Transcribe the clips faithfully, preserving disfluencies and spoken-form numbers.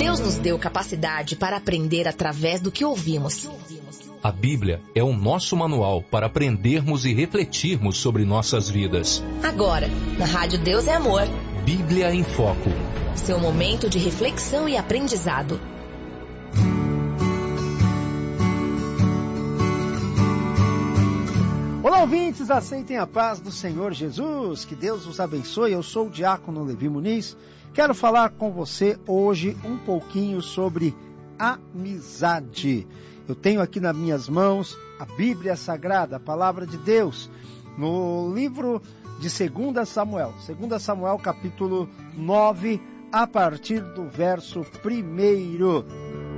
Deus nos deu capacidade para aprender através do que ouvimos. A Bíblia é o nosso manual para aprendermos e refletirmos sobre nossas vidas. Agora, na Rádio Deus é Amor. Bíblia em Foco. Seu momento de reflexão e aprendizado. Olá, ouvintes, aceitem a paz do Senhor Jesus, que Deus os abençoe. Eu sou o diácono Levi Muniz. Quero falar com você hoje um pouquinho sobre amizade. Eu tenho aqui nas minhas mãos a Bíblia Sagrada, a Palavra de Deus, no livro de Segunda Samuel. Segunda Samuel, capítulo nove, a partir do verso primeiro.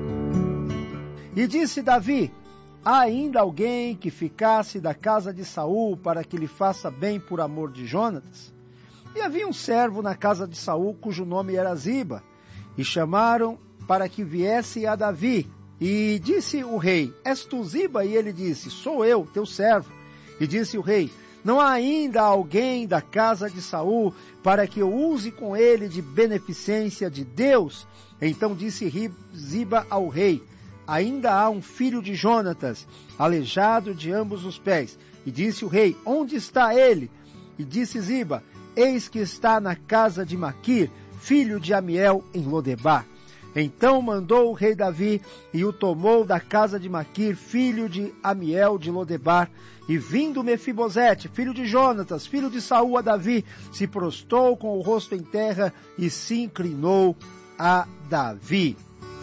E disse Davi: há ainda alguém que ficasse da casa de Saul para que lhe faça bem por amor de Jonatas? E havia um servo na casa de Saul cujo nome era Ziba, e chamaram para que viesse a Davi. E disse o rei: és tu Ziba? E ele disse: sou eu, teu servo. E disse o rei: não há ainda alguém da casa de Saul para que eu use com ele de beneficência de Deus? Então disse Ziba ao rei: ainda há um filho de Jonatas, aleijado de ambos os pés. E disse o rei: onde está ele? E disse Ziba: eis que está na casa de Maquir, filho de Amiel, em Lodebar. Então mandou o rei Davi e o tomou da casa de Maquir, filho de Amiel de Lodebar. E vindo Mefibosete, filho de Jonatas, filho de Saul, a Davi, se prostou com o rosto em terra e se inclinou a Davi.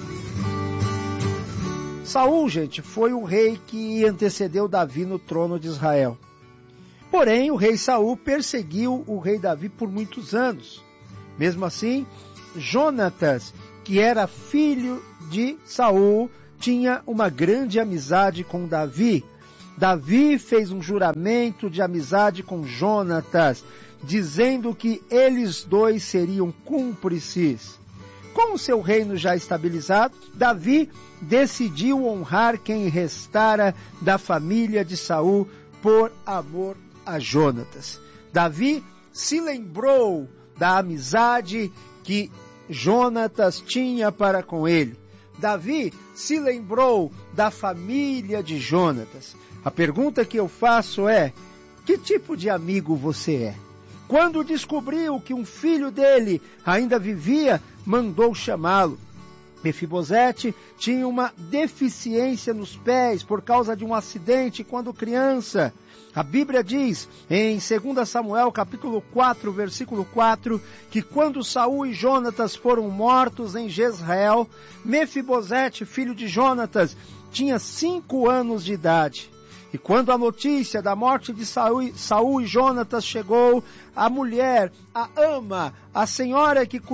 Saul, gente, foi o rei que antecedeu Davi no trono de Israel. Porém, o rei Saul perseguiu o rei Davi por muitos anos. Mesmo assim, Jonatas, que era filho de Saul, tinha uma grande amizade com Davi. Davi fez um juramento de amizade com Jonatas, dizendo que eles dois seriam cúmplices. Com o seu reino já estabilizado, Davi decidiu honrar quem restara da família de Saul por amor a Jonatas. Davi se lembrou da amizade que Jonatas tinha para com ele. Davi se lembrou da família de Jonatas. A pergunta que eu faço é: que tipo de amigo você é? Quando descobriu que um filho dele ainda vivia, mandou chamá-lo. Mefibosete tinha uma deficiência nos pés por causa de um acidente quando criança. A Bíblia diz em Segunda Samuel, capítulo quatro, versículo quatro, que quando Saul e Jonatas foram mortos em Jezreel, Mefibosete, filho de Jonatas, tinha cinco anos de idade. E quando a notícia da morte de Saul, Saul e Jonatas chegou, a mulher, a ama, a senhora que